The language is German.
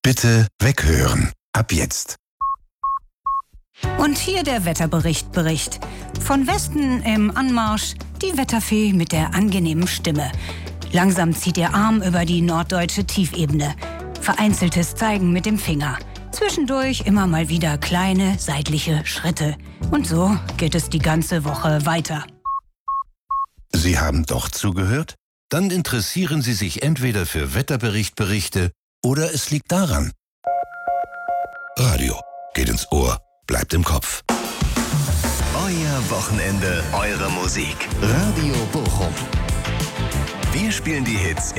Bitte weghören. Ab jetzt. Und hier der Wetterbericht. Von Westen im Anmarsch die Wetterfee mit der angenehmen Stimme. Langsam zieht ihr Arm über die norddeutsche Tiefebene. Vereinzeltes Zeigen mit dem Finger. Zwischendurch immer mal wieder kleine seitliche Schritte. Und so geht es die ganze Woche weiter. Sie haben doch zugehört? Dann interessieren Sie sich entweder für Wetterberichte oder es liegt daran. Radio geht ins Ohr, bleibt im Kopf. Euer Wochenende, eure Musik. Radio Bochum. Wir spielen die Hits